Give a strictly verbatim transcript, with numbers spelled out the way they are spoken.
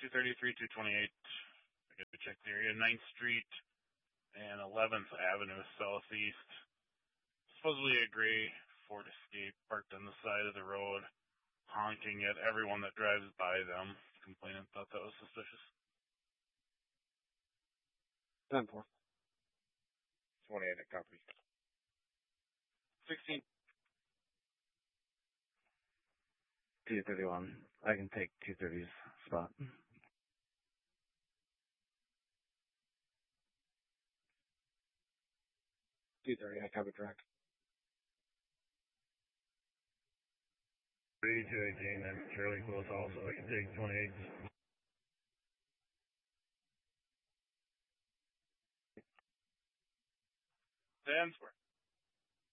two thirty-three, two twenty-eight. I got to check the area. ninth Street and eleventh Avenue Southeast. Supposedly a gray Ford Escape parked on the side of the road, honking at everyone that drives by them. Complainant thought that was suspicious. ten four. twenty-eight, a copy. sixteen. two thirty-one. I can take two thirty's spot. two thirty, I copy track. three two eighteen, I'm fairly close also. I can take twenty-eight. ten square.